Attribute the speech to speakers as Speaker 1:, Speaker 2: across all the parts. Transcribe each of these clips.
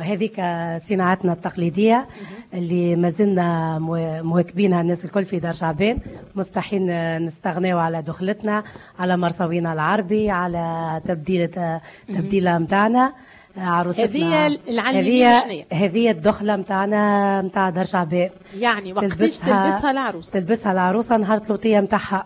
Speaker 1: هذيك صناعتنا التقليدية اللي ما زلنا مواكبينها الناس الكل في دار شعبان. مستحيل نستغنيو على دخلتنا، على مرصوينا العربي، على تبديلة متاعنا عروستنا. هذه الدخلة متاعنا متاع دار شعبان.
Speaker 2: يعني وقتاش تلبسها العروسة؟
Speaker 1: تلبسها العروسة نهار الوطية متاعها،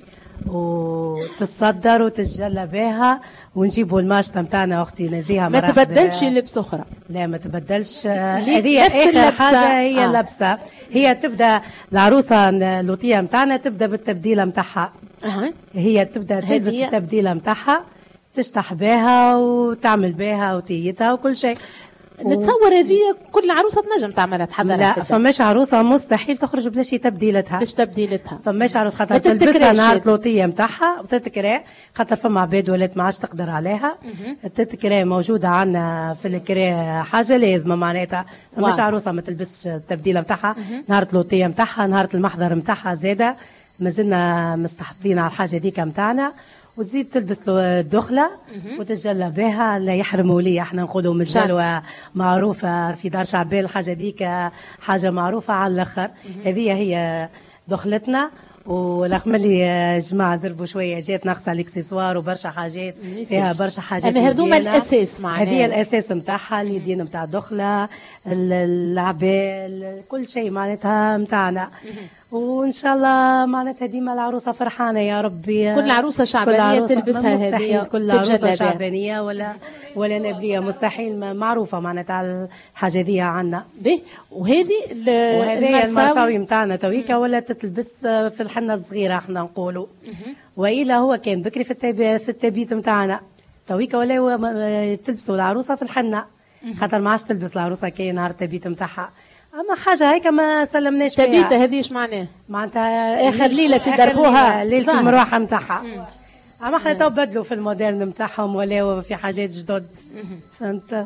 Speaker 1: وتتصدر وتتجلى بها، ونجيبوا الماشطة متاعنا اختي نزيهة.
Speaker 2: ما تبدلش لبس اخرى؟
Speaker 1: لا ما تبدلش. هذه اخر حاجة هي اللبسة. هي تبدا العروسة اللوطية متاعنا تبدا بالتبديلة متاعها. هي تبدا تلبس التبديلة متاعها، تشطح بها وتعمل بها وتيتها وكل شيء.
Speaker 2: نتصور هذه كل عروسه تنجم تعملها تحضرها.
Speaker 1: لا فماش عروسه مستحيل تخرج بلاش تبديلتها.
Speaker 2: باش تبديلتها
Speaker 1: فماش عروسه خاطر تلبسها نهار الوطيه نتاعها وتتكرا، خاطر فما عباد ولات ما عادش تقدر عليها. التتكرا موجوده عندنا في الكرا، حاجه لازمه معناتها. فماش عروسه ما تلبسش التبديله نتاعها نهار الوطيه نتاعها، نهار المحضر نتاعها زاده. مازلنا مستحفظين على الحاجه ذيك نتاعنا. وتزيد تلبس الدخله وتتجلى بها. لا يحرموا لي، احنا نقولوا مجلوه معروفه في دار شعبان. الحاجه ديك حاجه معروفه على الاخر. هذه هي دخلتنا. ورغم اللي جماعه زربوا شويه جات ناقصه الاكسسوار وبرشا حاجات فيها برشا حاجات.
Speaker 2: اما هذوما الاساس معناها.
Speaker 1: هذه الاساس نتاعها، اليدين نتاع الدخله، العبال، كل شيء معناتها نتاعنا. وان شاء الله معناتها ديما العروسه فرحانه يا ربي.
Speaker 2: كل عروسه شعبانيه تلبسها هذه.
Speaker 1: كل عروسه شعبانيه ولا نبليه مستحيل معروفه معناتها الحاجه ذي عندنا.
Speaker 2: وهذه
Speaker 1: المرصاوي نتاعنا تويكا ولا تتلبس في الحنه الصغيره احنا نقولوا. والا هو كان بكري في التبيت نتاعنا تويكا ولا تلبسوا العروسه في الحنه، خاطر ما عادش تلبس العروسه كاين نهار التبيت نتاعها. اما حاجه هيك ما سلمناش فيها.
Speaker 2: تبيته هذه اش معناها؟
Speaker 1: معناتها
Speaker 2: اخر ليله في دربوها،
Speaker 1: ليله المروحه نتاعها. اما احنا تو بدلوا في الموديل نتاعهم ولاو في حاجات جدد. فهمت؟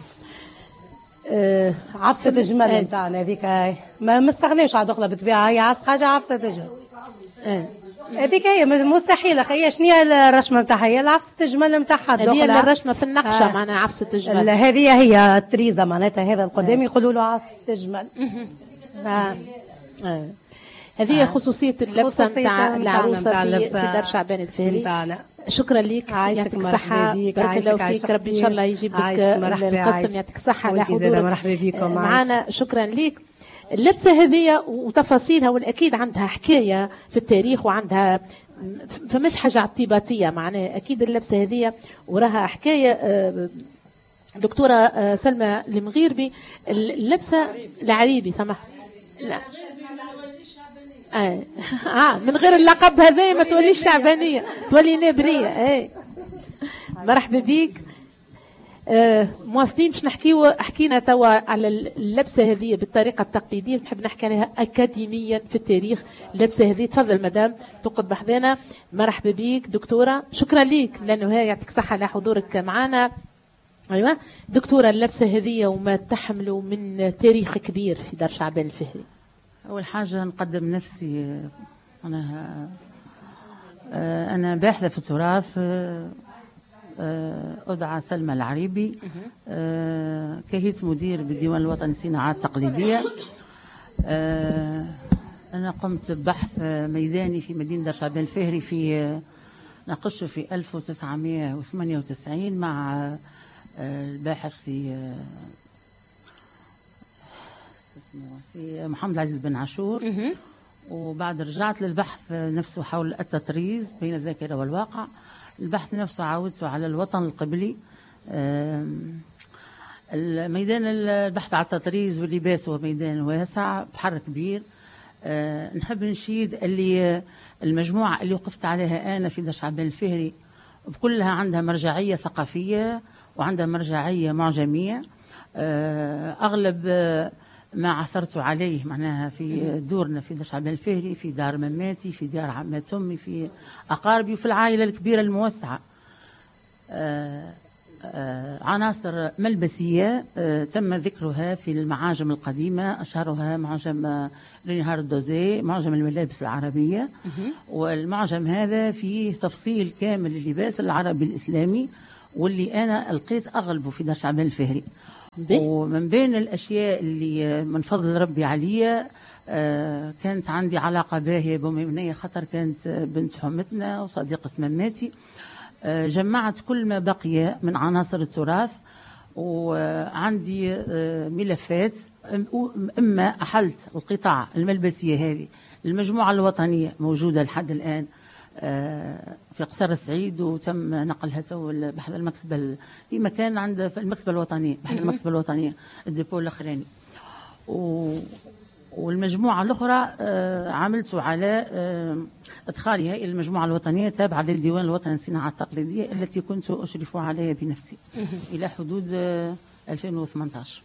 Speaker 1: عفسه الجمل نتاعنا هذيك ما مستغنيوش على دخله بالطبيعه. هي حاجه عفسه الجمل. هذيك هي مستحيل اخي. شنو هي الرشمه نتاعها؟ هي عفسه الجمل نتاعها الدخله.
Speaker 2: هذه الرشمه في النقشه معناها عفسه الجمل.
Speaker 1: هذه هي التريزه معناتها. هذا القدام يقولوا له عفسه الجمل.
Speaker 2: هذه خصوصية اللبسة نتاع العروسة في دار شعبان الفهري. شكرا لك، يعطيك الصحة، بارك الله فيك. ربي إن شاء الله يجيب لك القسم. يعطيك الصحة على حضورك
Speaker 1: مرحبا بكم
Speaker 2: معنا. شكرا لك. اللبسة هذه وتفاصيلها والأكيد عندها حكاية في التاريخ وعندها فمش حاجة اعتباطية معناها. أكيد اللبسة هذه وراها حكاية. دكتورة سلمى المغيربي، اللبسة العريبي سمح لا من غير اللقب هذا ما توليش شعبانية، تولي نابرية. مرحبا بيك. مواصلين باش حكينا توا على اللبسة هذه بالطريقة التقليدية. نحب نحكي عليها أكاديميا في التاريخ. اللبسة هذه تفضل مدام تقعد بحذانا. مرحبا بيك دكتورة، شكرا ليك لأنه هي يعطيك صحة على حضورك معنا. أيوة دكتورة، اللبسة هذه وما تحمله من تاريخ كبير في دار شعبان الفهري.
Speaker 3: أول حاجة نقدم نفسي. أنا باحثة في التراث. أدعى سلمى العريبي. كهيت مدير بالديوان الوطني للصناعات التقليدية. أنا قمت ببحث ميداني في مدينة دار شعبان الفهري ناقشته في 1998 مع الباحث في محمد العزيز بن عاشور. وبعد رجعت للبحث نفسه حول التطريز بين الذاكرة والواقع. البحث نفسه عاودته على الوطن القبلي. الميدان البحث على التطريز واللباس هو ميدان واسع بحر كبير. نحب نشيد اللي المجموعة اللي وقفت عليها أنا في دار شعبان الفهري بكلها عندها مرجعية ثقافية وعندها مرجعية معجمية. أغلب ما عثرت عليه معناها في دورنا في دار شعبان الفهري، في دار مماتي، في دار عمات أمي، في أقاربي وفي العائلة الكبيرة الموسعة. عناصر ملبسية تم ذكرها في المعاجم القديمة، أشهرها معجم رينهارد دوزي، معجم الملابس العربية. والمعجم هذا فيه تفصيل كامل للباس العربي الإسلامي واللي أنا ألقيت أغلبه في دار شعبان الفهري. ومن بين الاشياء اللي من فضل ربي عليا كانت عندي علاقه باهيه بميمونيه، خاطر كانت بنت حمتنا وصديقه مماتي. جمعت كل ما بقي من عناصر التراث، وعندي ملفات. اما احلت القطع الملبسيه هذه المجموعه الوطنيه موجوده لحد الان في قصر السعيد، وتم نقلها تو بحذا المكتبه في مكان عند في المكتبه الوطنيه، بحذا المكتبه الوطنيه الديبو الاخراني. والمجموعه الاخرى عملت على ادخالها الى المجموعه الوطنيه التابعه للديوان الوطني للصناعه التقليديه التي كنت اشرف عليها بنفسي الى حدود 2018.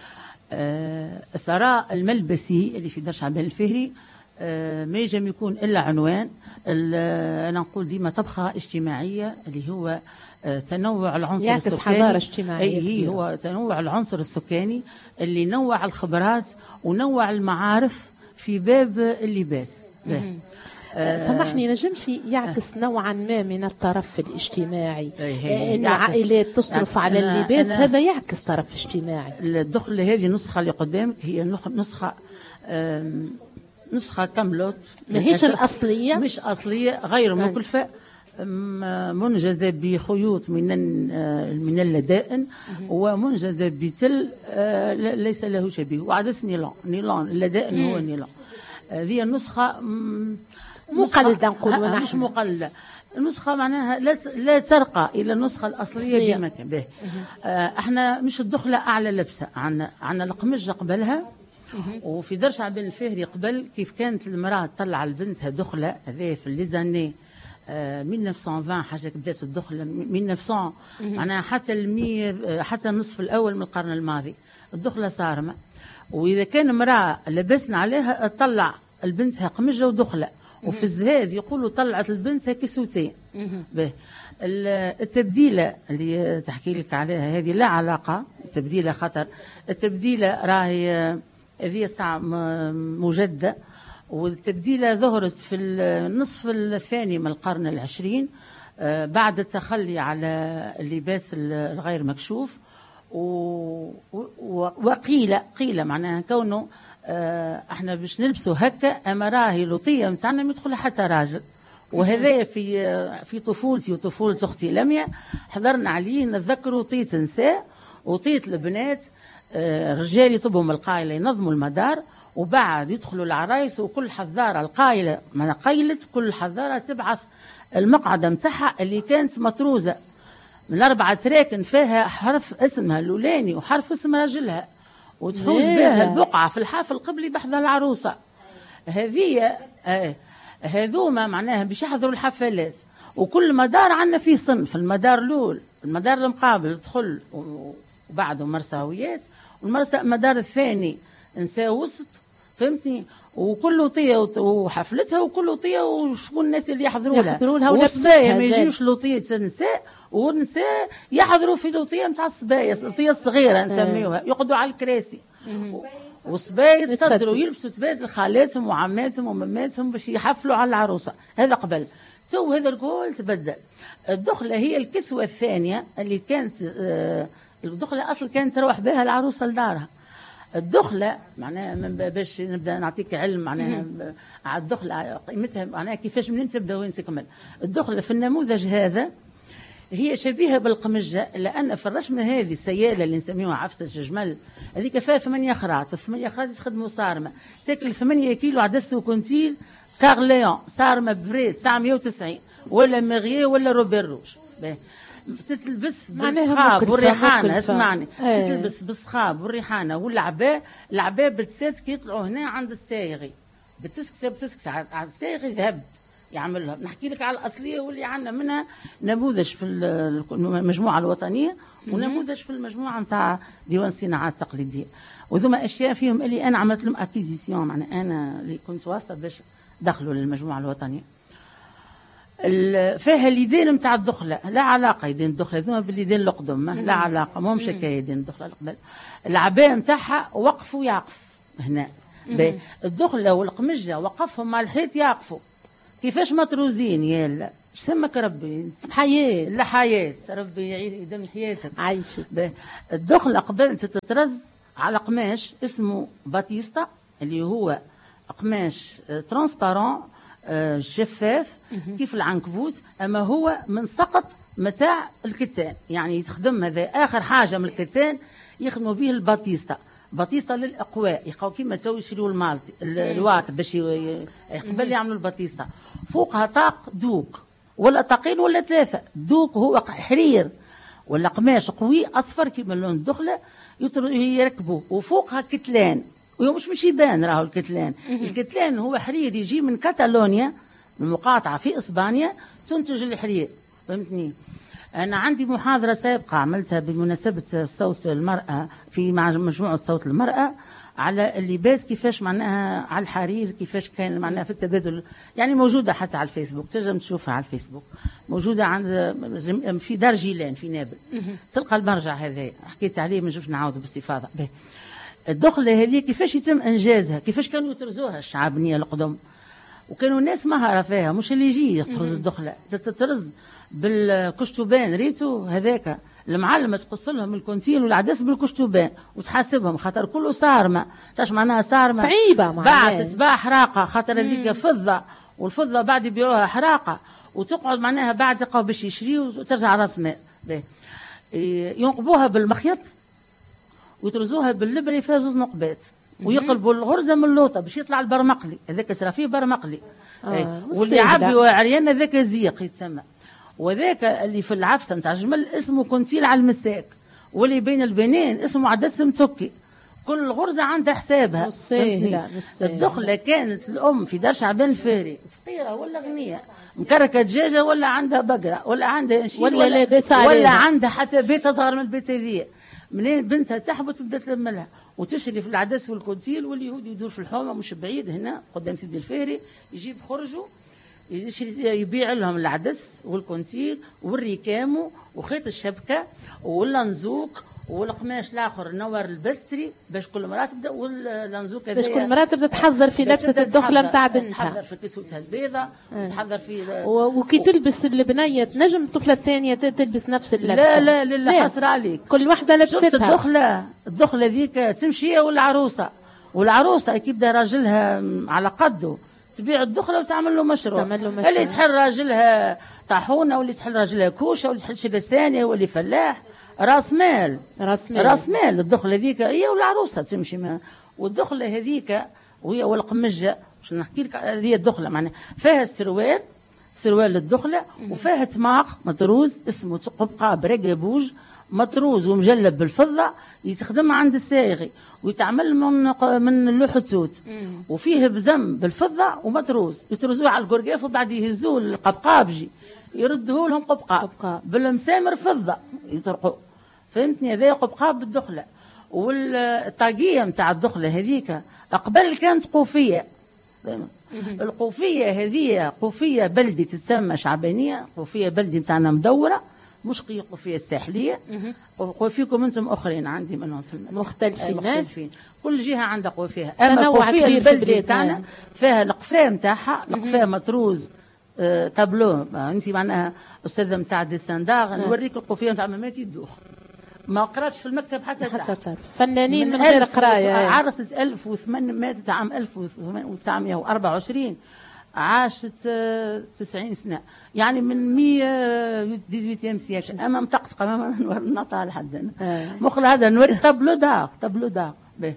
Speaker 3: الثراء الملبسي اللي في دار شعبان الفهري ما يجم يكون الا عنوان. انا نقول ديما طبخه اجتماعيه اللي هو تنوع العنصر السكاني،
Speaker 2: حضاره اجتماعيه.
Speaker 3: هو تنوع العنصر السكاني اللي نوع الخبرات ونوع المعارف في باب اللباس.
Speaker 2: سامحني، نجمش يعكس نوعا ما من الطرف الاجتماعي؟ انه عائلات تصرف على اللباس، هذا يعكس طرف اجتماعي.
Speaker 3: الدخل هذه النسخه اللي قدامك هي نسخه كاملوت،
Speaker 2: ما هيش الاصليه،
Speaker 3: مش اصليه، غير مكلفه، منجزه بخيوط من اللدائن، ومنجزه بتل ليس له شبيه، وعدس نيلون اللدائن هو نيلون. هذه النسخه
Speaker 2: مقلده نقولوا نحن،
Speaker 3: مش مقلده. النسخه معناها لا ترقى الى النسخه الاصليه بمكان به. احنا مش الدخله اعلى لبسه، عندنا القمجه قبلها. وفي دار شعبان الفهري قبل كيف كانت المراه تطلع لبنتها دخله، هذا في ليزاني 1920 حاجه بدات الدخله 1900 معناها حتى النصف الاول من القرن الماضي الدخله صارمه. واذا كان امراه لبسنا عليها تطلع لبنتها قمجه ودخله. وفي الزهاز يقولوا طلعت لبنتها كسوتين. التبديله اللي تحكي لك عليها هذه لا علاقه، تبديله خطر. التبديله راهي هذه ساعة مجدة، والتبديلة ظهرت في النصف الثاني من القرن العشرين بعد التخلي على اللباس الغير مكشوف. وقيل معناها كونه احنا باش نلبسوا هكا، اما راهي لطيه متاعنا ما يدخلها حتى راجل. وهذا في طفولتي وطفولة اختي لميا حضرنا عليه. نتذكروا طيت نساء وطيت البنات، رجال يطبهم القايله ينظموا المدار، وبعد يدخلوا العرايس وكل حذاره القايله ما قيلت، كل حذاره تبعث المقعده متاعها اللي كانت مطروزه من 4 تراكن فيها حرف اسمها الاولاني وحرف اسم راجلها، وتحوز بها البقعه في الحافل القبلي بحذا العروسه. هذوما معناها باش يحضروا الحفلات. وكل مدار عندنا فيه صنف، المدار الاول المدار المقابل دخل وبعده مرساويات، والمدار الثاني نساء وسط، فهمتني؟ وكل طيه وحفلتها وكل طيه وشكون الناس اللي يحضروا لها والصبايا ما يجيوش لطيه النساء، والنساء يحضروا في لطيه نتاع الصبايا، الطيه الصغيره نسميوها، يقعدوا على الكراسي والصبايا يتصدروا يلبسوا تبادل خالاتهم وعماتهم ومماتهم باش يحفلوا على العروسه. هذا قبل. تو هذا الكل تبدل. الدخله هي الكسوه الثانيه اللي كانت الدخله اصلا كانت تروح بها العروسه لدارها. الدخله معناها باش نبدا نعطيك علم معناها على الدخله قيمتها، معناها كيفاش منين تبدا وين تكمل. الدخله في النموذج هذا هي شبيهه بالقمجه، لان في الرشمه هذه السياله اللي نسميوها عفسه الجمل هذيك فيها 8 خراط، ال8 خراط يخدموا صارمه، تاكل 8 كيلو عدس وكونتيل كارليون صارمه بريد 990 ولا مغيه ولا روبير روج. تتلبس بالصخاب والريحانه، اسمعني، تتلبس بالصخاب والريحانه والعباء. العباء بالتسات كي يطلعوا هنا عند السايغي بتسكس على السايغي ذهب يعملها. نحكي لك على الاصليه واللي عندنا منها نموذج في المجموعه الوطنيه ونموذج في المجموعه نتاع ديوان الصناعات التقليديه. وذوما اشياء فيهم اللي انا عملت لهم اكيزيسيون، معناها انا اللي كنت واسطه باش دخلوا للمجموعه الوطنيه. فيها اليدين نتاع الدخله، لا علاقه يدين الدخله ذوما باليدين القدم، لا علاقه، ماهمش هكا يدين الدخله القبل. العباء نتاعها وقفوا يعقف هنا. الدخله والقمجه وقفهم مع الحيط يعقفوا، كيفاش مطروزين يا سمك ربي
Speaker 2: حياة
Speaker 3: الحياة ربي يدم حياتك
Speaker 2: عايشة.
Speaker 3: الدخلة قبل تترز على قماش اسمه باتيستا اللي هو قماش ترانسبارون شفاف كيف العنكبوت، اما هو من سقط متاع الكتان، يعني يتخدم هذا اخر حاجه من الكتان يخدموا به الباتيستا. باتيستا للاقواء يقاو كيما تو يشريوا المالتي الواط باش قبل يعملوا الباتيستا، فوقها طاق دوك ولا طاقين ولا ثلاثه. دوك هو حرير ولا قماش قوي اصفر كيما لون الدخله يركبوه، وفوقها كتلان مش يبان راهو الكتلان. الكتلان هو حرير يجي من كاتالونيا، من مقاطعه في اسبانيا تنتج الحرير، فهمتني. انا عندي محاضره سابقه عملتها بمناسبه صوت المراه في مجموعه صوت المراه على اللباس، كيفاش معناها على الحرير، كيفاش كان معناها في التبادل، يعني موجوده حتى على الفيسبوك، تنجم تشوفها على الفيسبوك، موجوده عند في دار جيلان في نابل. تلقى المرجع هذا حكيت عليه ما نجمش نعاود باستفاضه. الدخله هذه كيفاش يتم انجازها، كيفاش كانوا يترزوها الشعبانيه القدم، وكانوا الناس مهره فيها، مش اللي يجي يترز الدخله، تترز بالكشتوبان ريتو هذاك المعلمه تقص لهم الكونتين والعدس بالكشتوبان وتحاسبهم، خاطر كله صارمه. تعرف معناها صارمه
Speaker 2: صعيبه معناها
Speaker 3: بعد تتباع حراقه، خاطر هذيك فضه، والفضه بعد يبيعوها حراقه، وتقعد معناها بعد يقعوا باش يشريوا وترجع راس مال. ينقبوها بالمخيط ويترزوها باللبري فيها زوز نقبات، ويقلبوا الغرزه من اللوطه باش يطلع البرمقلي، هذاك صرا فيه برمقلي. واللي يعبي عريان هذاك زيق يتسمى، وذاك اللي في العفسه نتاع الجمل اسمه كونتيل على المساك، واللي بين البنين اسمه عدس متكي. كل غرزه عندها حسابها. الدخله كانت الام في دار شعبان الفاري فقيره ولا غنيه، مكركه دجاجه ولا عندها بقره ولا عندها انشيل ولا عندها حتى بيت اصغر من البيت هذيا، منين بنتها تحبط تبدا تلم لها وتشري في العدس والكونتيل. واليهودي يدور في الحومه مش بعيد هنا قدام سيدي الفاري، يجيب خرجه يبيع لهم العدس والكونتيل والريكامو وخيط الشبكه واللنزوق والقماش الاخر نور البستري، باش كل مراه تبدا واللنزوق
Speaker 2: باش كل مراه تبدا تحضر في لبسه الدخله نتاع بنتها،
Speaker 3: تحضر في كسوتها البيضاء، تحضر في
Speaker 2: وكي تلبس البنيه تنجم الطفله الثانيه تلبس نفس اللبسه.
Speaker 3: لا لا لا حصر عليك،
Speaker 2: كل واحده لبستها.
Speaker 3: الدخله ذيك تمشي والعروسه، والعروسه كي يبدا راجلها على قده تبيع الدخله وتعمل له مشروع. اللي تحل راجلها طاحونه، واللي تحل راجلها كوشه، واللي تحل شيله ثانيه، واللي فلاح. راس مال الدخله هذيك هي والعروسه تمشي والدخله هذيك وهي والقمجه. باش نحكي لك هذه الدخله معناها فيها سروال للدخله، وفيها تماق مطروز اسمه قبقاب رقبوج مطروز ومجلب بالفضه، يستخدم عند السايغي ويتعمل من اللوح التوت، وفيه بزم بالفضه ومطروز يترزوه على القرقاف، وبعد يهزوه القبقابجي يردوه لهم قبقاب بالمسامر فضه يطرقوا، فهمتني. هذا قبقاب بالدخله. والطاقيه نتاع الدخله هذيك قبل كانت قوفيه. القوفيه هذه قوفيه بلدي تتسمى شعبانيه، قوفيه بلدي نتاعنا مدوره، مش قوفيه الساحليه. قوفيكم انتم اخرين عندي منهم في مختلفين. كل جهه عندها قوفيها. اما القوفيه البلدي نتاعنا فيها القفاه نتاعها، القفاه مطروز تابلو. انت معناها استاذه نتاع ديسانداغ، نوريك القوفيه نتاع مماتي الدوخ، ما قراتش في المكتب حتى
Speaker 2: فنانين من غير قرايه.
Speaker 3: عرست 1800 ماتت عام 1924، عاشت 90 سنه، يعني من 18 سيكل. اما مطقطقه ما نور النطا لحد مخل هذا نوري تابلو داغ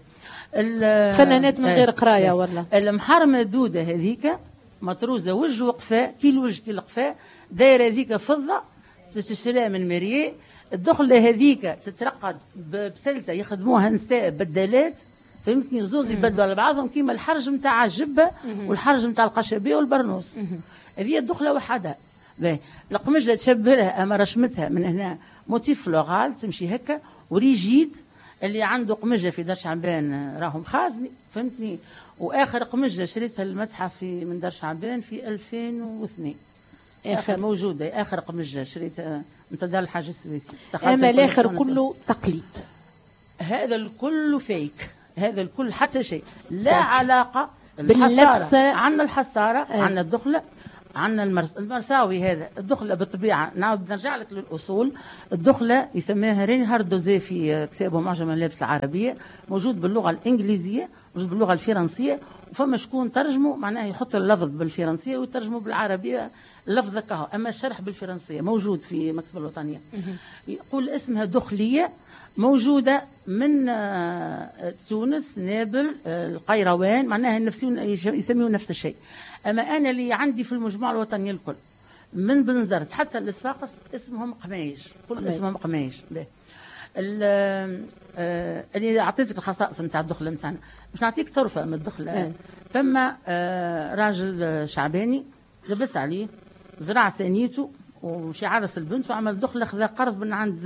Speaker 2: فنانات من غير قرايه. والله
Speaker 3: المحرمه دوده هذيك مطروزه وجه وقفاء، كي الوجه كي القفاء، دايره هذيك فضه تشتريها من مريي. الدخله هذيك تترقد بسلته يخدموها نساء بدالات، فهمتني، زوز يبدلوا على بعضهم كيما الحرج نتاع الجبه والحرج نتاع القشبيه والبرنوس. هذه الدخله وحدها. القمجله تشبه لها اما رشمتها من هنا موتيف فلورال تمشي هكا وريجيد. اللي عنده قمجه في دار شعبان راهم خازني، فهمتني. واخر قمجه شريتها المتحف من دار شعبان في 2002 اخر موجوده، اخر قمجه شريتها من دار الحاج السويسي.
Speaker 2: اما الاخر كله تقليد،
Speaker 3: هذا الكل فيك، هذا الكل حتى شيء لا علاقه
Speaker 2: باللبسه.
Speaker 3: عندنا الحصاره، عندنا الدخله، عندنا المرساوي هذا الدخله بالطبيعه، نعاود نرجع لك للاصول. الدخله يسميها رينهارد دوزي في كتابه معجم الملابس العربيه، موجود باللغه الانجليزيه، موجود باللغه الفرنسيه، وفما شكون ترجمه معناه يحط اللفظ بالفرنسيه ويترجمه بالعربيه اللفظ كهو، اما الشرح بالفرنسيه موجود في المكتبه الوطنيه. يقول اسمها دخليه، موجوده من تونس، نابل، القيروان، معناها يسميون نفس الشيء. اما انا اللي عندي في المجموعه الوطنيه الكل من بنزرت حتى الصفاقس اسمهم قمايش، كل اسمهم قمايش. اللي اعطيتك الخصائص نتاع الدخله نتاعنا، باش نعطيك طرفه من الدخله. فما راجل شعباني لبس عليه، زرع ثانيته ومشي عرس البنت وعمل دخله، خذا قرض من عند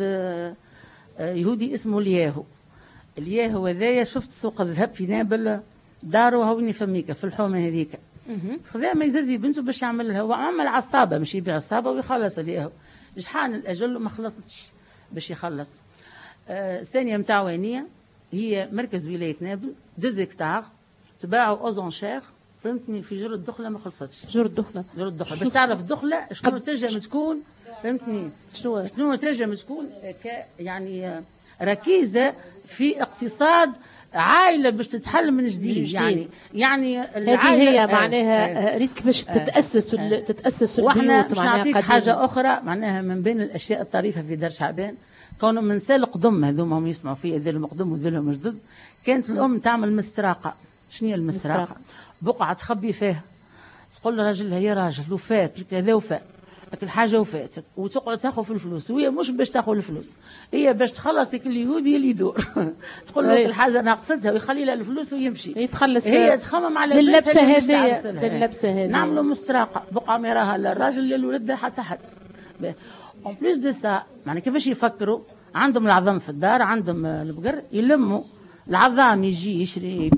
Speaker 3: يهودي اسمه الياهو. الياهو هذايا شفت سوق الذهب في نابل، دارو هوني فميكا في الحومه هذيك، خذا ما يزازي بنته باش يعملها، وعمل عصابه مش يبيع عصابه ويخلص الياهو. شحال الاجل وما خلصتش باش يخلص. الثانيه نتاع وانيه هي مركز ولايه نابل، 2 هكتار تباعوا اوزونشير، فهمتني، في جر الدخله ما خلصتش.
Speaker 2: جر الدخله
Speaker 3: باش تعرف دخله شنو تنجم تكون، فهمتني، شنو تنجم تكون يعني ركيزه في اقتصاد عائله باش تتحل من جديد. يعني
Speaker 2: هذه هي معناها ريت كيفاش تتاسس البيوت.
Speaker 3: واحنا باش نعطيك حاجه اخرى معناها من بين الاشياء الطريفه في دار شعبان، كونوا من سالق قدم هذوما هم يسمعوا فيه، ذلهم قدم وذلهم جدد. كانت الام تعمل مستراقه. شنو هي المستراقه؟ بقعه تخبي فيها، تقول لراجلها يا راجل وفاك كذا وفاك لك الحاجه وفاتك، وتقعد تاخذ في الفلوس، وهي مش باش تاخذ الفلوس، هي باش تخلص لك اليهودي اللي يدور. تقول له الحاجه ناقصتها ويخلي لها الفلوس ويمشي
Speaker 2: يتخلص.
Speaker 3: هي تخمم على
Speaker 2: اللبسه هذه
Speaker 3: نعملوا مستراقه، بقعه ما يراها لا الراجل لا الولد حتى حد. اون بليس دو سا معناها كيفاش يفكروا؟ عندهم العظام في الدار، عندهم البقر، يلموا العظام يجي يشري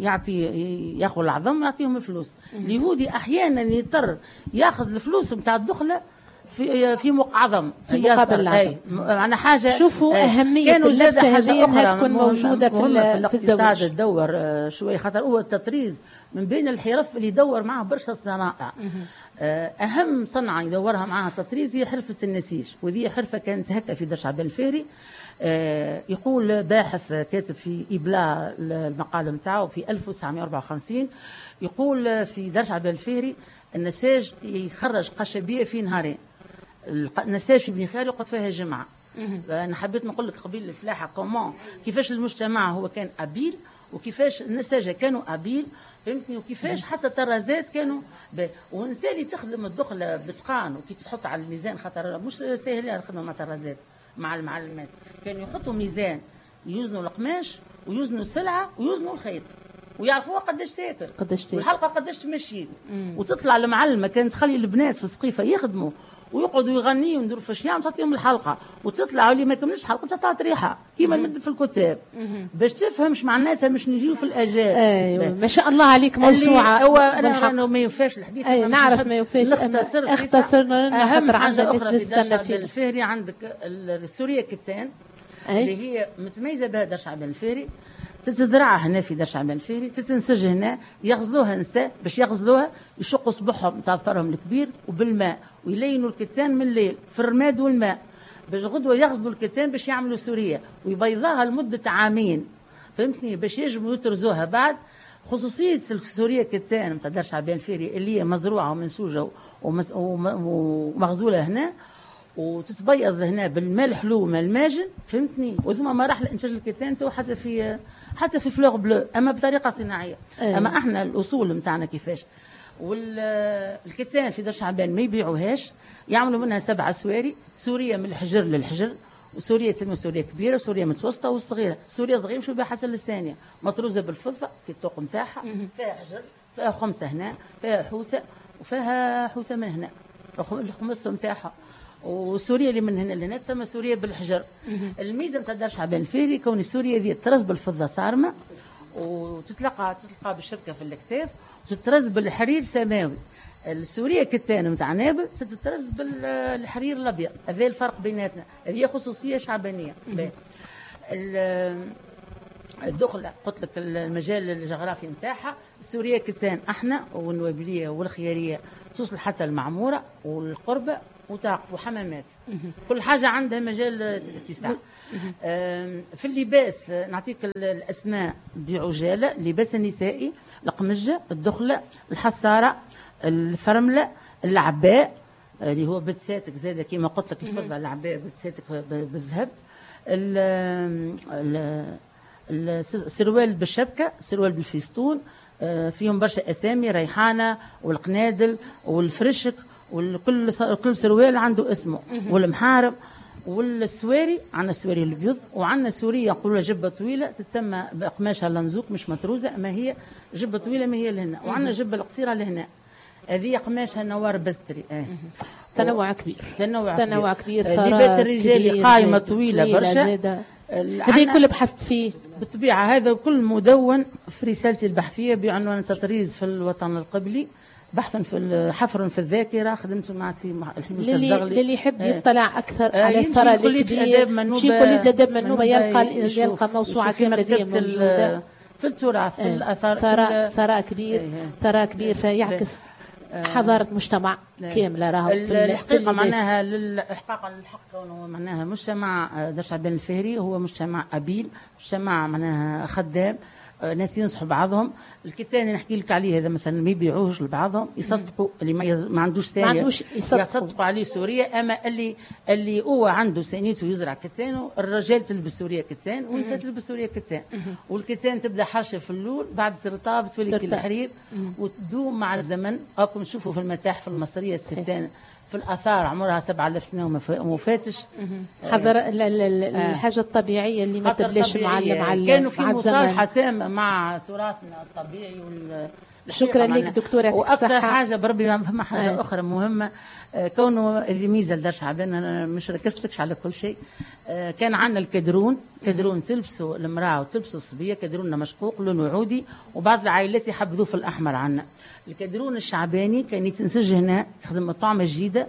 Speaker 3: ياخذ العظام ويعطيهم الفلوس. اليهودي احيانا يضطر ياخذ الفلوس نتاع الدخله في عظم
Speaker 2: في مقابل العظم.
Speaker 3: انا حاجه
Speaker 2: شوفوا اهميه اللبسه هذه انها تكون موجوده في
Speaker 3: الاقتصاد. تدور شويه خاطر هو التطريز من بين الحرف اللي يدور معاه برشا الصنائع. اهم صنعه يدورها معها تطريز هي حرفه النسيج، وهذه حرفه كانت هكا في دار شعبان الفهري. يقول باحث كاتب في إبلاء المقالة نتاعو في 1954، يقول في دار شعبان الفهري النساج يخرج قشبية في نهارين. النساج في بن خالي يقعد فيها جمعة. أنا حبيت نقول لك قبيل الفلاحة كومون كيفاش المجتمع هو كان أبيل، وكيفاش النساجة كانوا أبيل، فهمتني، وكيفاش حتى الطرازات كانوا والنساء اللي تخدم الدخلة بتقان وكي تحط على الميزان، خاطر مش ساهل الخدمة مع الطرازات مع المعلمات، كانوا يحطوا ميزان يوزنوا القماش ويوزنوا السلعه ويوزنوا الخيط ويعرفوها قداش تاكل والحلقه قداش تمشي. وتطلع المعلمه كانت تخلي البنات في السقيفه يخدموا ويقعدوا يغنيوا ونديروا في الشيام، تعطيهم الحلقه وتطلع واللي ما كملش حلقه تعطيها ريحه كيما المد في الكتاب باش تفهم مش معناتها مش نجيو في الاجال.
Speaker 2: ايوه ما شاء الله عليك موسوعه.
Speaker 3: هو انا ما يوفاش الحديث،
Speaker 2: نعرف ما يوفاش، اختصرنا
Speaker 3: اهم حاجه اخرى في دار شعبان الفهري عندك السوريه كتان اللي هي متميزه بها دار شعبان الفهري. تتزرع هنا في دار شعبان الفهري، تتنسج هنا، يغزلوها نساء باش يغزلوها يشقوا صبحهم تاع ظفرهم الكبير وبالماء ويلينوا الكتان من الليل في الرماد والماء باش غدوه يغزلوا الكتان باش يعملوا سوريه ويبيضاها لمده عامين، فهمتني، باش يجموا يترزوها بعد. خصوصيه السوريه كتان نتاع دار شعبان الفهري اللي هي مزروعه ومنسوجه ومغزوله هنا وتتبيض هنا بالماء الحلو وماء الماجن، فهمتني، وثم مراحل انتاج الكتان تو حتى في فلوغ بلو، اما بطريقه صناعيه. اما احنا الاصول نتاعنا كيفاش، والكتان في دار شعبان ما يبيعوهاش، يعملوا منها 7 سواري، سوريه من الحجر للحجر، وسوريه يسموها سوريه كبيره، سوريه متوسطه والصغيره. سوريه صغيره مش بها حتى للثانيه، مطروزه بالفضه في الطوق نتاعها، فيها حجر، فيها خمسه هنا، فيها حوته وفيها حوته من هنا الخمس نتاعها. وسوريا اللي من هنا لهنا تسمى سوريا بالحجر. الميزه نتاع دار شعبان الفهري كون سوريا ذي ترز بالفضه صارمه وتتلقى بالشركه في الاكتاف وتترز بالحرير سماوي. السوريه كتان نتاع نابل تترز بالحرير الابيض، هذا الفرق بيناتنا، هذه خصوصيه شعبانيه. الدخله قلت لك المجال الجغرافي نتاعها. سوريا كتان احنا والنوابليه والخياريه توصل حتى المعموره والقربه وتعقف وحمامات، كل حاجه عندها مجال اتساع. في اللباس نعطيك الاسماء بعجاله: اللباس النسائي، القمجه، الدخله، الحصاره، الفرمله، العباء اللي هو بلتساتك زاده كما قلت لك الفضه، العباء بلتساتك بالذهب، السروال بالشبكه، سروال بالفيستون، فيهم برشا اسامي: ريحانه والقنادل والفرشك، وكل سروال عنده اسمه، والمحارب والسواري. عندنا السواري الابيض، وعندنا سوريه يقولوا جبه طويله تتسمى بقماشها لنزوك مش متروزه، ما هي جبه طويله ما هي لهنا، وعندنا جبه القصيره لهنا، هذه قماشها نوار بستري.
Speaker 2: تنوع كبير، تنوع كبير.
Speaker 3: لباس الرجالي قائمه طويله برشا،
Speaker 2: هذه كل بحثت فيه
Speaker 3: بالطبيعه. هذا كل مدون في رسالتي البحثيه بعنوان تطريز في الوطن القبلي، بحثا في حفر في الذاكره. خدمت مع سي الحميد الزغلي
Speaker 2: اللي يحب يطلع اكثر على الثراء الكبير في كليه الاداب منوبه يلقى موسوعه كامله موجوده
Speaker 3: في التراث، في الاثار،
Speaker 2: ثراء كبير، ثراء كبير، فيعكس حضاره مجتمع كامله. راهو
Speaker 3: الحقيقه معناها احقاقا للحق كونه معناها مجتمع درش عبان الفهري هو مجتمع قبيل، مجتمع معناها خدام، ناس ينصحوا بعضهم. الكتان اللي نحكي لك عليه هذا مثلا ما يبيعوش لبعضهم، يصدقوا اللي ما عندوش ثانيه يصدقوا عليه سوريا. اما اللي هو عنده ثانيته يزرع كتان، الرجال تلبس سوريا كتان والنساء تلبس سوريا كتان، والكتان تبدا حرشه في اللول، بعد ترطاب تولي الحرير وتدوم مع الزمن. راكم تشوفوا في المتاحف المصريه الستان في الاثار عمرها 7000 سنه وما فاتش.
Speaker 2: حضر الحاجه الطبيعيه اللي ما تبلاش مع
Speaker 3: كانوا في مصالحه تامه مع تراثنا الطبيعي.
Speaker 2: شكرا لك دكتوره، يعطيك الصحه.
Speaker 3: واكثر حاجه بربي ما حاجه اخرى مهمه، كونه اللي ميزه لدرش عبان، انا مش ركزتلكش على كل شيء. كان عندنا الكدرون تلبسوا المراه وتلبسوا الصبيه، كدروننا مشقوق لونه عودي، وبعض العائلات يحبذوه في الاحمر. عندنا الكدرون الشعباني كان يتنسج هنا، تخدم طعمه جيده،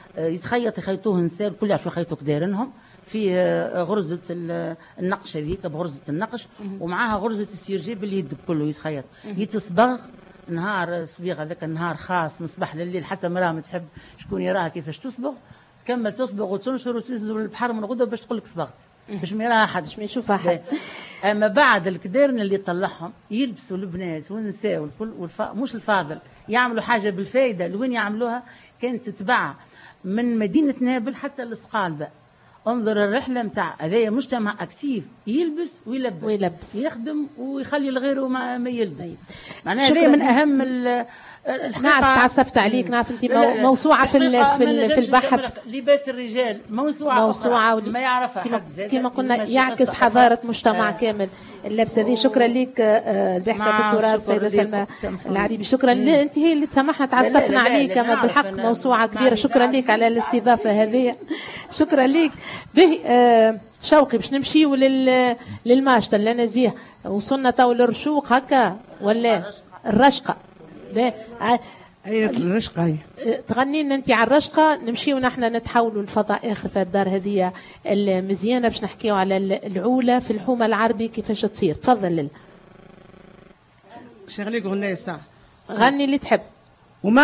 Speaker 3: يخيطوه نساء الكل يعرفوا يخيطوا كدارنهم في غرزه النقش هذيك، بغرزه النقش، ومعاها غرزه السيرجي باليد كله يتخيط، يتصبغ نهار صبيغ هذاك النهار خاص من الصباح لليل، حتى مراه ما تحب شكون يراها كيفاش تصبغ، تكمل تصبغ وتنشر وتنزل للبحر من غدوه باش تقول لك صبغت، باش ما يراها حد، باش ما يشوفها حد. اما بعد الكدارن اللي طلعهم يلبسوا البنات والنساء والكل مش الفاضل يعملوا حاجه بالفائده. لوين يعملوها؟ كانت تتبع من مدينه نابل حتى لسقالبه. انظر الرحله نتاع هذايا مجتمع اكتيف، يلبس ويلبس يخدم ويخلي الغير ما يلبس. معناها هذا من اهم
Speaker 2: نعرف تعصفت عليك، نعرف انت موسوعه في البحث.
Speaker 3: لباس الرجال موسوعه
Speaker 2: ما يعرفها كما قلنا، يعكس حضاره مجتمع كامل اللبس هذه. شكرا لك الباحثه في التراث السيده سلمى العريبي. شكرا انت هي اللي تسامحنا تعصفنا عليك، اما بالحق موسوعه كبيره. شكرا لك على الاستضافه هذه، شكرا لك. به شوقي باش نمشيو للماشطه لنزيه، وصلنا تو للرشوق هكا ولا الرشقه؟
Speaker 4: الرشقه
Speaker 2: تغني لنا انت على الرشقه، نمشيو نحن نتحولوا لفضاء اخر في الدار هذه المزيانه باش نحكيو على العوله في الحومه العربي كيفاش تصير. تفضل.
Speaker 4: شغلي غنايه ساعه،
Speaker 2: غني اللي تحب.